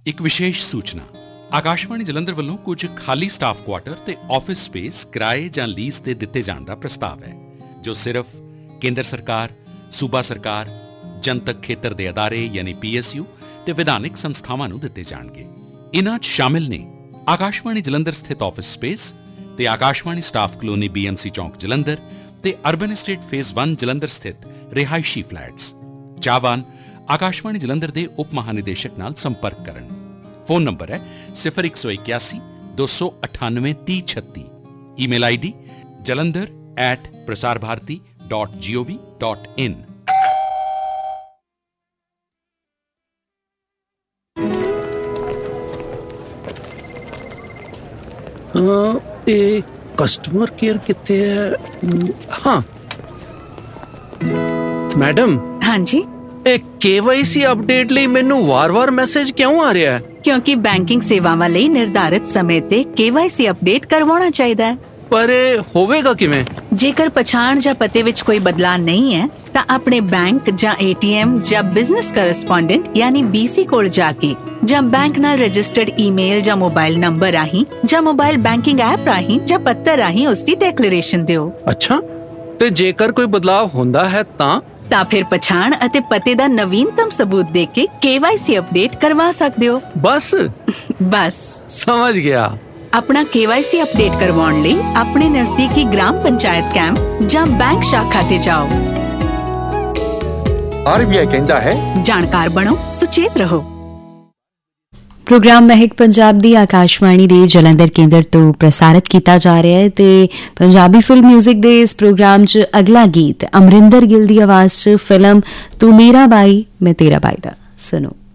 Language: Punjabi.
ਇੱਕ ਵਿਸ਼ੇਸ਼ ਸੂਚਨਾ। ਆਕਾਸ਼ਵਾਣੀ ਜਲੰਧਰ ਵੱਲੋਂ ਕੁਝ ਖਾਲੀ ਸਟਾਫ ਕੁਆਟਰ ਤੇ ਆਫਿਸ ਸਪੇਸ ਕਿਰਾਏ ਜਾਂ ਲੀਜ਼ ਤੇ ਦਿੱਤੇ ਜਾਣ ਦਾ ਪ੍ਰਸਤਾਵ ਹੈ, ਜੋ ਸਿਰਫ ਕੇਂਦਰ ਸਰਕਾਰ, ਸੂਬਾ ਸਰਕਾਰ, ਜਨਤਕ ਖੇਤਰ ਦੇ ਅਦਾਰੇ ਯਾਨੀ PSU ਤੇ ਵਿਧਾਨਿਕ ਸੰਸਥਾਵਾਂ ਨੂੰ ਦਿੱਤੇ ਜਾਣਗੇ। ਇਨ੍ਹਾਂ 'ਚ ਸ਼ਾਮਿਲ ਨੇ ਆਕਾਸ਼ਵਾਣੀ ਜਲੰਧਰ ਸਥਿਤ ਆਫਿਸ ਸਪੇਸ ਤੇ ਆਕਾਸ਼ਵਾਣੀ ਸਟਾਫ ਕਲੋਨੀ BMC ਚੌਂਕ ਜਲੰਧਰ ਤੇ ਅਰਬਨ ਐਸਟੇਟ ਫੇਜ਼ 1 ਜਲੰਧਰ ਸਥਿਤ ਰਿਹਾਇਸ਼ੀ ਫਲੈਟਸ। ਚਾਹਵਾਨ ਆਕਾਸ਼ਵਾਣੀ ਜਲੰਧਰ ਦੇ ਉਪ ਮਹਾਨਿਦੇਸ਼ਕ ਨਾਲ ਸੰਪਰਕ ਕਰਨ। ਫੋਨ ਨੰਬਰ ਹੈ 0181 298 3036। Email ID jalandhar@prasarbharati.gov.in। ਇਹ ਕਸਟਮਰ ਕੇਅਰ ਕਿੱਥੇ ਹੈ? ਹਾਂ ਮੈਡਮ। ਹਾਂਜੀ। ਇਹ KYC ਅਪਡੇਟ ਲਈ ਮੈਨੂੰ ਵਾਰ-ਵਾਰ ਮੈਸੇਜ ਕਿਉਂ ਆ ਰਿਹਾ ਹੈ? ਕਿਉਂਕਿ ਬੈਂਕਿੰਗ ਸੇਵਾਵਾਂ ਲਈ ਨਿਰਧਾਰਿਤ ਸਮੇਂ ਤੇ KYC ਅਪਡੇਟ ਕਰਵਾਉਣਾ ਚਾਹੀਦਾ ਹੈ। ਪਰ ਇਹ ਹੋਵੇਗਾ ਕਿਵੇਂ? ਜੇਕਰ ਪਛਾਣ ਜਾਂ ਪਤੇ ਵਿੱਚ ਕੋਈ ਬਦਲਾਅ ਨਹੀਂ ਹੈ ਤਾਂ ਆਪਣੇ ਬੈਂਕ ਜਾਂ ATM ਜਾਂ ਬਿਜ਼ਨਸ ਕਰੈਸਪੋਂਡੈਂਟ ਯਾਨੀ BC ਕੋਲ ਜਾ ਕੇ ਜਾਂ ਬੈਂਕ ਨਾਲ ਰਜਿਸਟਰਡ ਈਮੇਲ ਜਾਂ ਮੋਬਾਈਲ ਨੰਬਰ ਰਾਹੀਂ ਜਾਂ ਮੋਬਾਈਲ ਬੈਂਕਿੰਗ ਐਪ ਰਾਹੀਂ ਜਾਂ ਪੱਤਰ ਰਾਹੀਂ ਉਸ ਦੀ ਡਿਕਲੇਰੇਸ਼ਨ ਦਿਓ। ਅੱਛਾ, ਤੇ ਜੇਕਰ ਕੋਈ ਬਦਲਾਅ ਹੁੰਦਾ ਹੈ ਤਾਂ ਫਿਰ ਪਛਾਣ ਅਤੇ ਪਤੇ ਦਾ ਨਵੀਨਤਮ ਸਬੂਤ ਦੇ ਕੇ KYC ਅਪਡੇਟ ਕਰਵਾ ਸਕਦੇ ਹੋ। ਬਸ ਸਮਝ ਗਿਆ। ਆਪਣਾ KYC ਅਪਡੇਟ ਕਰਵਾਉਣ ਲਈ ਆਪਣੇ ਨਜ਼ਦੀਕੀ ਗ੍ਰਾਮ ਪੰਚਾਇਤ ਕੈਂਪ ਜਾਂ ਬੈਂਕ ਸ਼ਾਖਾ ਤੇ ਜਾਓ। RBI ਕਹਿੰਦਾ ਹੈ, ਜਾਣਕਾਰ ਬਣੋ, ਸੁਚੇਤ ਰਹੋ। ਪ੍ਰੋਗਰਾਮ ਮਹਿਕ ਪੰਜਾਬ ਦੀ ਆਕਾਸ਼ਵਾਣੀ ਦੇ ਜਲੰਧਰ ਕੇਂਦਰ ਤੋਂ ਪ੍ਰਸਾਰਿਤ ਕੀਤਾ ਜਾ ਰਿਹਾ ਹੈ ਤੇ ਪੰਜਾਬੀ ਫਿਲਮ ਮਿਊਜ਼ਿਕ ਦੇ ਇਸ ਪ੍ਰੋਗਰਾਮ 'ਚ ਅਗਲਾ ਗੀਤ ਅਮਰਿੰਦਰ ਗਿੱਲ ਦੀ ਆਵਾਜ਼ 'ਚ ਫਿਲਮ ਤੂੰ ਮੇਰਾ ਬਾਈ ਮੈਂ ਤੇਰਾ ਬਾਈ ਦਾ ਸੁਣੋ।